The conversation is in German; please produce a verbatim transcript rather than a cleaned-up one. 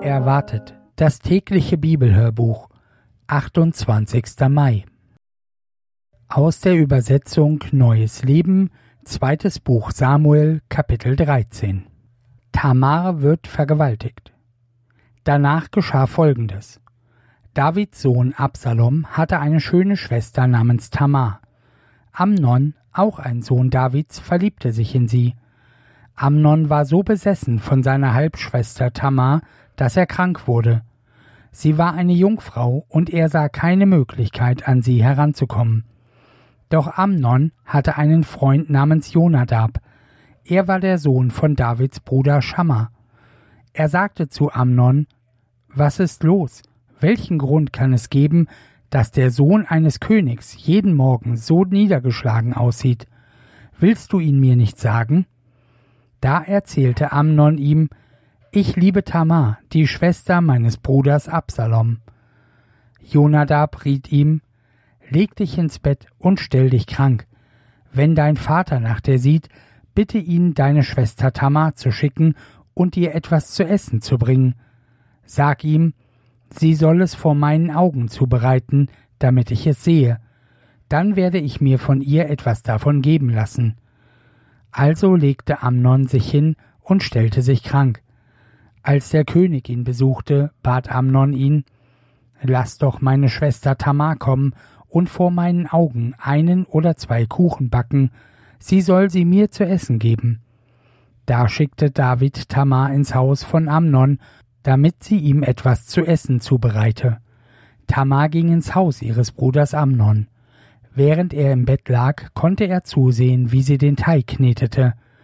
Erwartet, das tägliche Bibelhörbuch, achtundzwanzigster Mai. Aus der Übersetzung Neues Leben, zweites Buch Samuel, Kapitel dreizehn. Tamar wird vergewaltigt. Danach geschah Folgendes. Davids Sohn Absalom hatte eine schöne Schwester namens Tamar. Amnon, auch ein Sohn Davids, verliebte sich in sie. Amnon war so besessen von seiner Halbschwester Tamar, dass er krank wurde. Sie war eine Jungfrau, und er sah keine Möglichkeit, an sie heranzukommen. Doch Amnon hatte einen Freund namens Jonadab. Er war der Sohn von Davids Bruder Schamma. Er sagte zu Amnon: »Was ist los? Welchen Grund kann es geben, dass der Sohn eines Königs jeden Morgen so niedergeschlagen aussieht? Willst du ihn mir nicht sagen?« Da erzählte Amnon ihm: »Ich liebe Tamar, die Schwester meines Bruders Absalom.« Jonadab riet ihm: »Leg dich ins Bett und stell dich krank. Wenn dein Vater nach dir sieht, bitte ihn, deine Schwester Tamar zu schicken und ihr etwas zu essen zu bringen. Sag ihm, sie soll es vor meinen Augen zubereiten, damit ich es sehe. Dann werde ich mir von ihr etwas davon geben lassen.« Also legte Amnon sich hin und stellte sich krank. Als der König ihn besuchte, bat Amnon ihn: »Lass doch meine Schwester Tamar kommen und vor meinen Augen einen oder zwei Kuchen backen. Sie soll sie mir zu essen geben.« Da schickte David Tamar ins Haus von Amnon, damit sie ihm etwas zu essen zubereite. Tamar ging ins Haus ihres Bruders Amnon. Während er im Bett lag, konnte er zusehen, wie sie den Teig knetete.